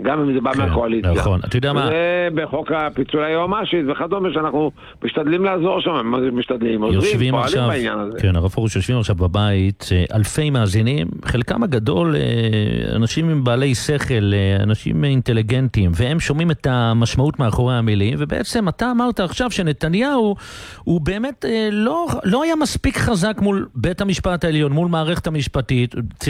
גם אם זה בא מהקואליציה. נכון, אתה יודע מה? זה בחוק הפיצול היועמ"שית וכדומה, שאנחנו משתדלים לעזור שם, משתדלים, עוזרים, פועלים בעניין הזה. כן, הרב פרוש, יושבים עכשיו בבית, אלפי מאזינים, חלקם הגדול, אנשים עם בעלי שכל, אנשים אינטליגנטים, והם שומעים את המשמעות מאחורי המילים, ובעצם אתה אמרת עכשיו שנתניהו, הוא באמת לא היה מספיק חזק מול בית המשפט העליון, מול מערכת המשפטית,